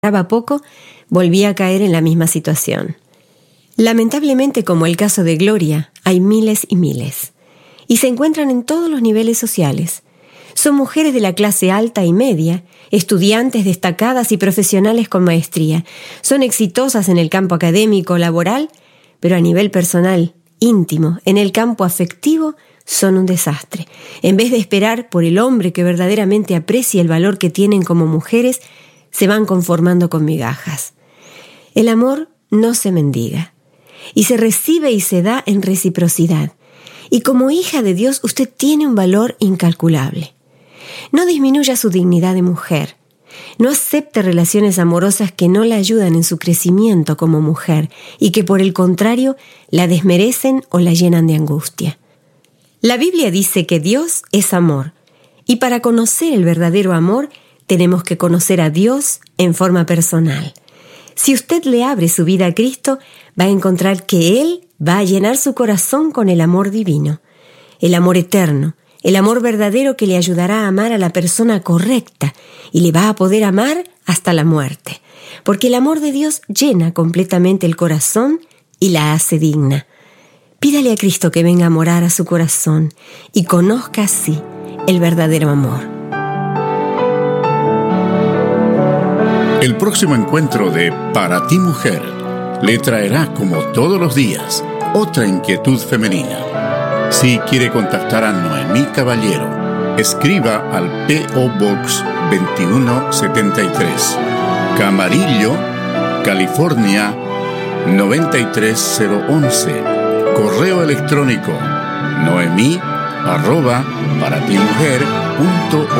poco, volvía a caer en la misma situación. Lamentablemente, como el caso de Gloria, hay miles y miles. Y se encuentran en todos los niveles sociales. Son mujeres de la clase alta y media, estudiantes destacadas y profesionales con maestría. Son exitosas en el campo académico, laboral, pero a nivel personal, íntimo, en el campo afectivo, son un desastre. En vez de esperar por el hombre que verdaderamente aprecia el valor que tienen como mujeres, se van conformando con migajas. El amor no se mendiga, y se recibe y se da en reciprocidad. Y como hija de Dios, usted tiene un valor incalculable. No disminuya su dignidad de mujer. No acepte relaciones amorosas que no la ayudan en su crecimiento como mujer y que por el contrario la desmerecen o la llenan de angustia. La Biblia dice que Dios es amor, y para conocer el verdadero amor tenemos que conocer a Dios en forma personal. Si usted le abre su vida a Cristo, va a encontrar que Él va a llenar su corazón con el amor divino, el amor eterno, el amor verdadero que le ayudará a amar a la persona correcta y le va a poder amar hasta la muerte, porque el amor de Dios llena completamente el corazón y la hace digna. Pídale a Cristo que venga a morar a su corazón y conozca así el verdadero amor. El próximo encuentro de Para ti Mujer le traerá, como todos los días, otra inquietud femenina. Si quiere contactar a Noemí Caballero, escriba al P.O. Box 2173, Camarillo, California 93011. Correo electrónico noemi@paratimujer.org.